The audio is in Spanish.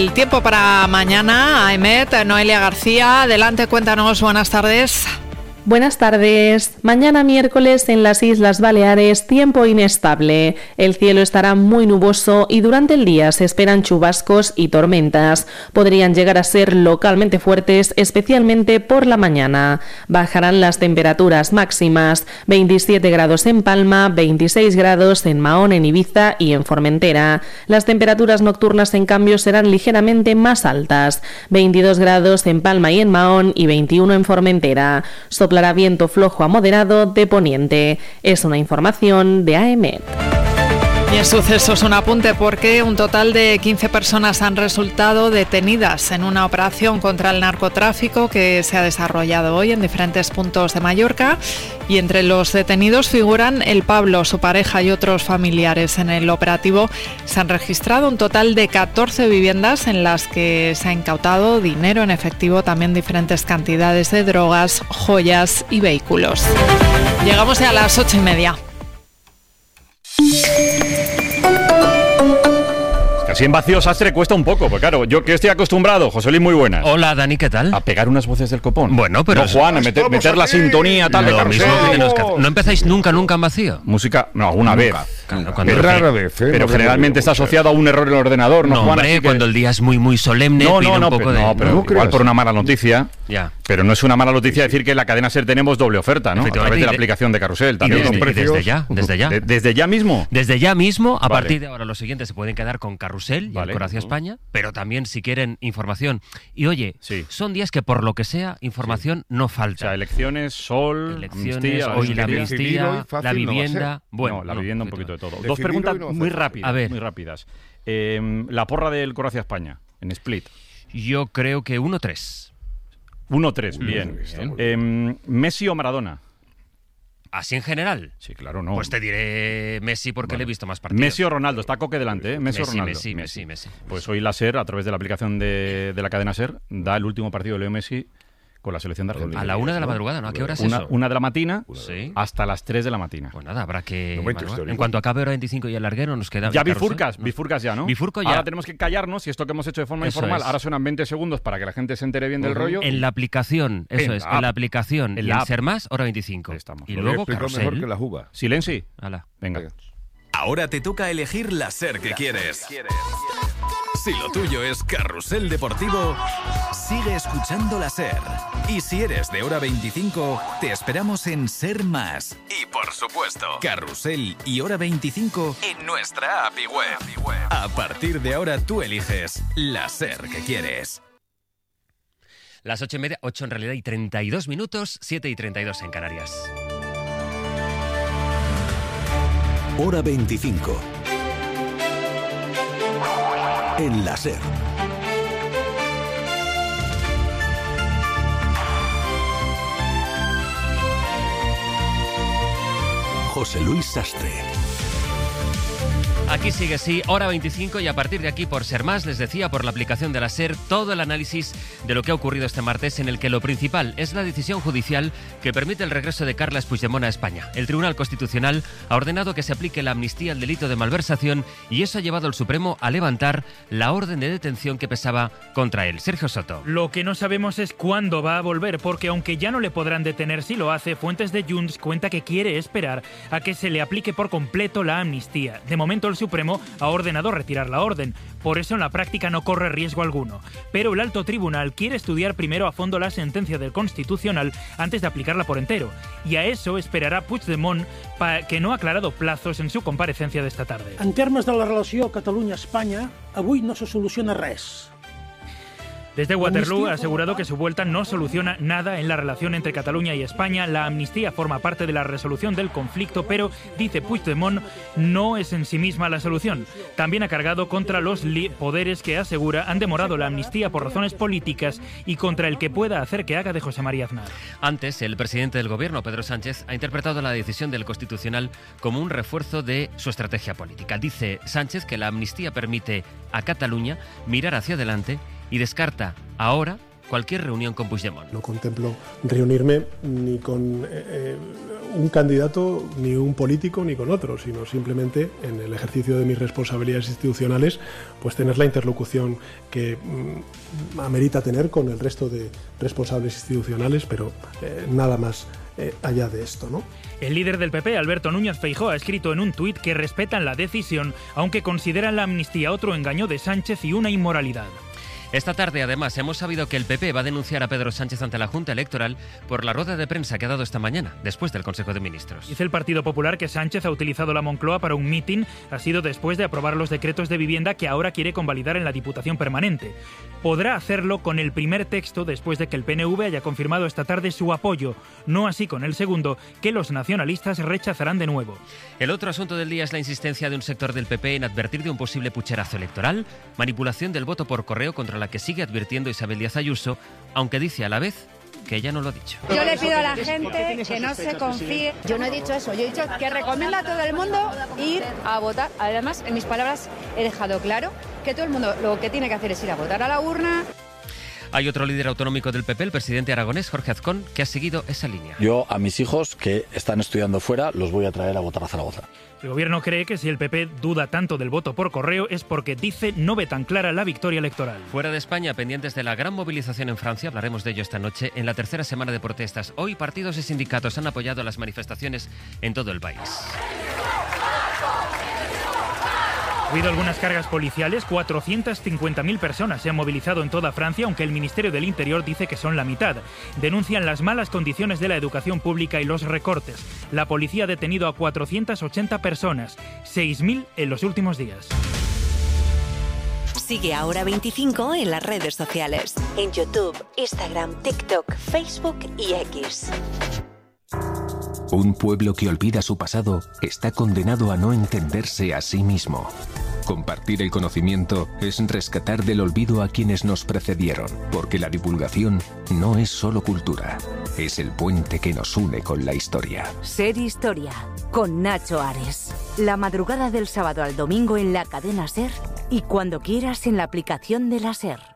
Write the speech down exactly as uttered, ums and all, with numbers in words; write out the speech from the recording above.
El tiempo para mañana, Aemet, Noelia García, adelante, cuéntanos, buenas tardes. Buenas tardes. Mañana miércoles en las Islas Baleares, tiempo inestable. El cielo estará muy nuboso y durante el día se esperan chubascos y tormentas. Podrían llegar a ser localmente fuertes, especialmente por la mañana. Bajarán las temperaturas máximas, veintisiete grados en Palma, veintiséis grados en Mahón, en Ibiza y en Formentera. Las temperaturas nocturnas, en cambio, serán ligeramente más altas, veintidós grados en Palma y en Mahón y veintiuno en Formentera. Soplará viento flojo a moderado de poniente. Es una información de Aemet. Y en sucesos, un apunte porque un total de quince personas han resultado detenidas en una operación contra el narcotráfico que se ha desarrollado hoy en diferentes puntos de Mallorca, y entre los detenidos figuran el Pablo, su pareja y otros familiares. En el operativo se han registrado un total de catorce viviendas en las que se ha incautado dinero en efectivo, también diferentes cantidades de drogas, joyas y vehículos. Llegamos ya a las ocho y media. Así en vacío, Sastre, cuesta un poco, porque claro, yo que estoy acostumbrado, José Luis, muy buenas. Hola, Dani, ¿qué tal? A pegar unas voces del copón. Bueno, pero... No, Juan, a meter, meter la sintonía, tal, de mismo que nos... ¿No empezáis nunca, nunca en vacío? Música, no, alguna vez. Claro, pero rara vez, ¿eh? Pero no generalmente está asociado a un error en el ordenador, ¿no, no Juan? Hombre, que... cuando el día es muy, muy solemne, no, pide no, no, un poco pero, de... no, pero no, igual por una mala noticia. Ya. Pero no es una mala noticia decir que en la cadena SER tenemos doble oferta, ¿no? A través de la aplicación de Carrusel también. Y desde, y desde ya, desde ya. De, ¿Desde ya mismo? Desde ya mismo, a vale. partir de ahora los siguientes se pueden quedar con Carrusel y vale. el Coro hacia España, pero también si quieren información. Y oye, sí. son días que por lo que sea, información sí. no falta. O sea, elecciones, sol, elecciones, amnistía, hoy la amnistía, la vivienda... No bueno, no, la no, vivienda un poquito de todo. De Dos preguntas no muy rápidas, a ver. muy rápidas. Eh, la porra del Coro hacia España, en Split. Yo creo que uno tres. uno tres, bien. bien. Eh, ¿Messi o Maradona? ¿Así en general? Sí, claro, no. Pues te diré Messi porque vale. le he visto más partidos. Messi o Ronaldo, está Coque delante, ¿eh? Messi, Messi o Ronaldo. Messi, Messi, Messi. Pues hoy la SER, a través de la aplicación de, de la cadena SER, da el último partido de Leo Messi con la selección de Argentina. A la una de la madrugada, ¿no? ¿A qué hora es una, eso? Una de la matina sí. hasta las tres de la matina. Pues nada, habrá que... No en cuanto acabe hora veinticinco y el larguero nos queda... Ya bifurcas, ¿no? Bifurcas ya, ¿no? Bifurco ya. Ahora tenemos que callarnos y esto que hemos hecho de forma eso informal, es. ahora suenan veinte segundos para que la gente se entere bien del uh-huh. rollo. En la aplicación, eso en es, la en la aplicación en y la en app. Ser Más, hora veinticinco. Ahí estamos. Y Lo luego explico Carrusel. mejor que la juba. Silenci. Hala. Venga. Ahora te toca elegir la SER que quieres. Si lo tuyo es Carrusel Deportivo, sigue escuchando la SER. Y si eres de hora veinticinco, te esperamos en Ser Más. Y por supuesto, Carrusel y hora veinticinco en nuestra A P I web. A partir de ahora tú eliges la SER que quieres. Las ocho y media, ocho en realidad y treinta y dos minutos, siete y treinta y dos en Canarias. Hora veinticinco. En la SER. José Luis Sastre. Aquí sigue, sí, hora veinticinco y a partir de aquí, por Ser Más, les decía, por la aplicación de la SER, todo el análisis de lo que ha ocurrido este martes, en el que lo principal es la decisión judicial que permite el regreso de Carles Puigdemont a España. El Tribunal Constitucional ha ordenado que se aplique la amnistía al delito de malversación y eso ha llevado al Supremo a levantar la orden de detención que pesaba contra él. Sergio Soto. Lo que no sabemos es cuándo va a volver, porque aunque ya no le podrán detener si lo hace, fuentes de Junts cuenta que quiere esperar a que se le aplique por completo la amnistía. De momento el Supremo ha ordenado retirar la orden, por eso en la práctica no corre riesgo alguno. Pero el alto tribunal quiere estudiar primero a fondo la sentencia del Constitucional antes de aplicarla por entero, y a eso esperará Puigdemont, que no ha aclarado plazos en su comparecencia de esta tarde. En termes de la relació Catalunya-Espanya, avui no se soluciona res. Desde Waterloo ha asegurado que su vuelta no soluciona nada en la relación entre Cataluña y España. La amnistía forma parte de la resolución del conflicto, pero, dice Puigdemont, no es en sí misma la solución. También ha cargado contra los poderes que asegura han demorado la amnistía por razones políticas y contra el que pueda hacer que haga de José María Aznar. Antes, el presidente del gobierno, Pedro Sánchez, ha interpretado la decisión del Constitucional como un refuerzo de su estrategia política. Dice Sánchez que la amnistía permite a Cataluña mirar hacia adelante y descarta ahora cualquier reunión con Puigdemont. No contemplo reunirme ni con eh, un candidato, ni un político, ni con otro, sino simplemente en el ejercicio de mis responsabilidades institucionales, pues tener la interlocución que mm, amerita tener con el resto de responsables institucionales, pero eh, nada más eh, allá de esto, ¿no? El líder del P P, Alberto Núñez Feijóo, ha escrito en un tuit que respetan la decisión, aunque consideran la amnistía otro engaño de Sánchez y una inmoralidad. Esta tarde, además, hemos sabido que el P P va a denunciar a Pedro Sánchez ante la Junta Electoral por la rueda de prensa que ha dado esta mañana, después del Consejo de Ministros. Dice el Partido Popular que Sánchez ha utilizado la Moncloa para un mitin, ha sido después de aprobar los decretos de vivienda que ahora quiere convalidar en la Diputación Permanente. Podrá hacerlo con el primer texto después de que el P N V haya confirmado esta tarde su apoyo, no así con el segundo, que los nacionalistas rechazarán de nuevo. El otro asunto del día es la insistencia de un sector del P P en advertir de un posible pucherazo electoral, manipulación del voto por correo contra la que sigue advirtiendo Isabel Díaz Ayuso, aunque dice a la vez que ella no lo ha dicho. Yo le pido a la gente que no se confíe. Yo no he dicho eso, yo he dicho que recomiendo a todo el mundo ir a votar. Además, en mis palabras he dejado claro que todo el mundo lo que tiene que hacer es ir a votar a la urna. Hay otro líder autonómico del P P, el presidente aragonés, Jorge Azcón, que ha seguido esa línea. Yo a mis hijos que están estudiando fuera los voy a traer a votar a Zaragoza. El gobierno cree que si el P P duda tanto del voto por correo es porque dice no ve tan clara la victoria electoral. Fuera de España, pendientes de la gran movilización en Francia, hablaremos de ello esta noche, en la tercera semana de protestas. Hoy partidos y sindicatos han apoyado las manifestaciones en todo el país. Ha habido algunas cargas policiales, cuatrocientas cincuenta mil personas se han movilizado en toda Francia, aunque el Ministerio del Interior dice que son la mitad. Denuncian las malas condiciones de la educación pública y los recortes. La policía ha detenido a cuatrocientas ochenta personas, seis mil en los últimos días. Sigue a Hora veinticinco en las redes sociales, en YouTube, Instagram, TikTok, Facebook y X. Un pueblo que olvida su pasado está condenado a no entenderse a sí mismo. Compartir el conocimiento es rescatar del olvido a quienes nos precedieron, porque la divulgación no es solo cultura, es el puente que nos une con la historia. Ser Historia, con Nacho Ares. La madrugada del sábado al domingo en la cadena SER y cuando quieras en la aplicación de la SER.